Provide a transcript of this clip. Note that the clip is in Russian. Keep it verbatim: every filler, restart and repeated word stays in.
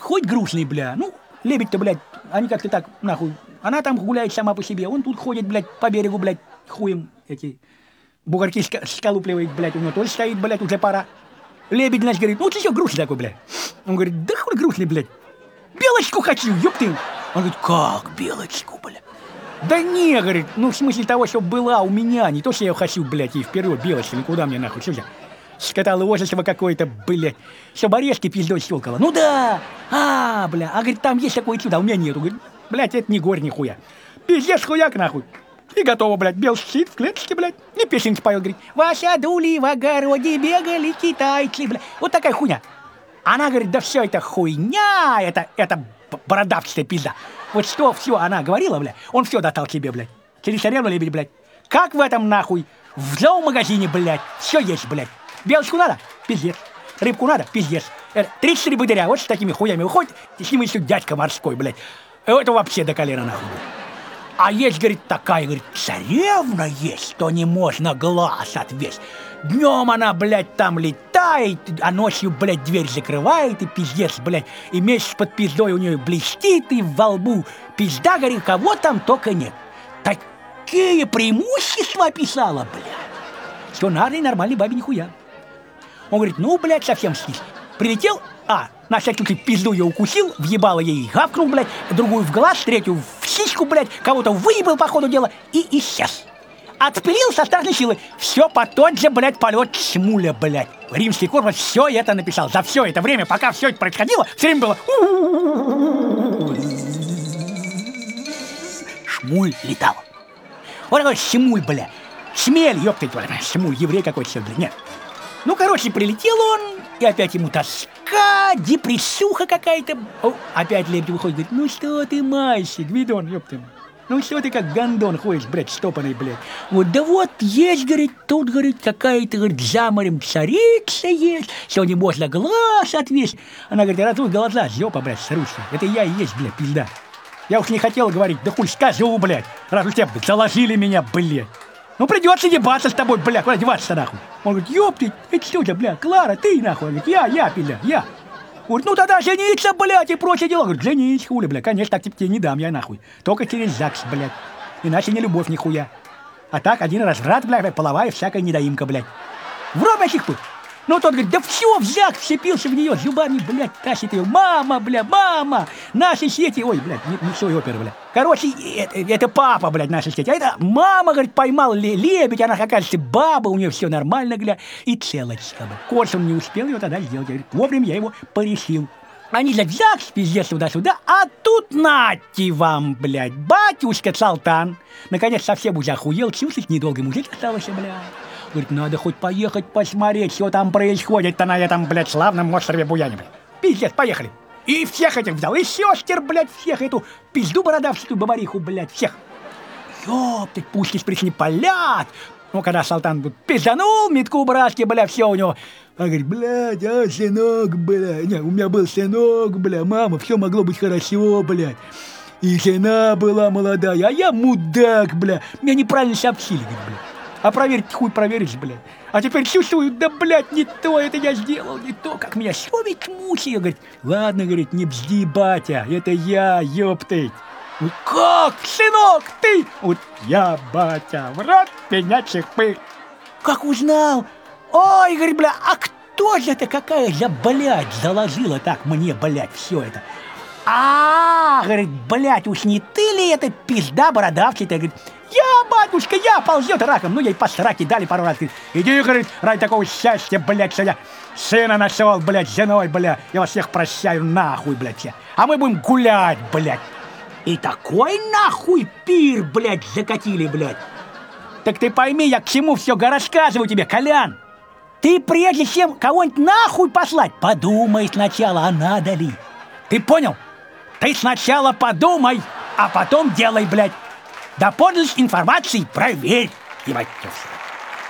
хоть грустный, бля. Ну, лебедь-то, блядь, они как-то так, нахуй. Она там гуляет сама по себе, он тут ходит, блядь, по берегу, блядь, хуем эти бугорки сколупливает, блядь, у него тоже стоит, блядь, уже пора. Лебедь, значит, говорит, ну ты что грустный такой, блядь? Он говорит, да хуй грустный, блядь. Белочку хочу, ёпты. Он говорит, как белочку, блядь? Да не, говорит, ну в смысле того, что была у меня, не то, что я хочу, блядь, и вперед, белочка, никуда мне нахуй, что я? Скотоложество какое-то, блядь, чтобы орешки пиздой щелкало. Ну да, а, бля, а, говорит, там есть такое чудо, а у меня нету. Говорит, блядь, это не горь нихуя. Пиздец хуяк, нахуй. И готово, блядь, белый сидит в клеточке, блядь, и песенки поет, говорит, в саду в огороде бегали китайцы, блядь. Вот такая хуйня. Она говорит, да все это хуйня, это, это бородавчатая пизда. Вот что все она говорила, блядь, он все достал себе, блядь. Через царевну лебедь, блядь. Как в этом, нахуй, в зоомагазине, блядь, все есть, блядь. Белочку надо? Пиздец. Рыбку надо? Пиздец. тридцать три богатыря, вот с такими хуями выходит, и с ним еще дядька морской, блядь. Это вообще до колена, нахуй, блядь. А есть, говорит, такая, говорит, царевна есть, что не можно глаз отвесть. Днем она, блядь, там летает, а ночью, блядь, дверь закрывает, и пиздец, блядь, и месяц под пиздой у нее блестит, и во лбу пизда, говорит, кого там только нет. Такие преимущества описала, блядь, что надо и нормальной бабе нихуя. Он говорит, ну, блядь, совсем скис. Прилетел, а, на всякий случай пизду ее укусил, въебало ей, гавкнул, блядь, другую в глаз, третью в сиську, блядь, кого-то выебал по ходу дела и исчез. Отпилил со страшной силы. Все по тот же, блядь, полет Шмуля, блядь. Римский корпус все это написал. За все это время, пока все это происходило, все время было... Шмуль летал. Вот такой Шмуль, блядь. Шмель, ёптать, Шмуль, еврей какой-то, блядь, нет. Ну, короче, прилетел он, и опять ему тоска, депрессуха какая-то. О, опять лебедь выходит, говорит, ну что ты, мальчик, видон, ёпты. Ну что ты как гондон ходишь, блядь, штопанный, блядь. Вот, да вот, есть, говорит, тут, говорит, какая-то, говорит, за морем царица есть, что не можно глаз отвесить. Она говорит, разуй глаза, жопа, блядь, срущая. Это я и есть, блядь, пизда. Я уж не хотел говорить, да хуй скажу, блядь, раз уж тебя заложили меня, блядь. Ну придется ебаться с тобой, бля, куда деваться-то, нахуй? Он говорит, ёпты, это что ты, бля, Клара, ты, нахуй? Он говорит, я, я, пиля, я. Говорит, ну тогда жениться, блядь, и прочее дело. Говорит, женись, хули, бля, конечно, так тебе не дам я, нахуй. Только через ЗАГС, блядь. Иначе не любовь, нихуя. А так один разврат, блядь, половая всякая недоимка, блядь. В рот этих тут. Ну тот говорит, да все, в ЗАГС вцепился в нее, зубами, блядь, тащит ее. Мама, бля, мама, наши сети. Ой, блядь, не, не все, опера, блядь. Короче, это, это папа, блядь, наши сети. А это мама, говорит, поймал лебедь, она, оказывается, баба, у нее все нормально, блядь, и целочка, блядь. Корс он не успел ее тогда сделать. Говорит, вовремя я его порешил. Они, блядь, в ЗАГС, пиздец, туда-сюда, а тут нате вам, блядь, батюшка Салтан. Наконец совсем уже охуел, чувствовать недолго мужик остался, блядь. Говорит, надо хоть поехать посмотреть, что там происходит-то на этом, блядь, славном острове Буяне, блядь. Пиздец, поехали. И всех этих взял, и сестер, блядь, всех, эту пизду бородавчатую бабариху, блядь, всех. Ёптать, пусть из пресни палят. Ну, когда Салтан тут пизданул, метку братки, бля, все у него. Он говорит, блядь, а, сынок, бля, не, у меня был сынок, бля, мама, все могло быть хорошо, блядь. И жена была молодая, а я мудак, бля. Меня неправильно сообщили, говорит, бля. А проверить хуй проверишь, блядь. А теперь чувствую, да, блядь, не то это я сделал, не то, как меня совесть мучает. Говорит, ладно, говорит, не бзди, батя, это я, ёптыть. Ну как, сынок, ты? Вот я, батя, в рот меня чихпы. Как узнал? Ой, говорит, бля, а кто же это, какая же, блядь, заложила так мне, блядь, все это? А, говорит, блядь, уж не ты ли это пизда бородавчатая? Говорит, я, батюшка, я, ползет раком. Ну, ей по сраке дали пару раз. Иди, говорит, ради такого счастья, блядь, что я сына нашел, блядь, с женой, блядь. Я вас всех прощаю, нахуй, блядь, все. А мы будем гулять, блядь. И такой нахуй пир, блядь, закатили, блядь. Так ты пойми, я к чему все рассказываю тебе, Колян. Ты прежде чем кого-нибудь нахуй послать, подумай сначала, а надо ли. Ты понял? Ты сначала подумай, а потом делай, блядь. Да подлинность информации проверь, ебать.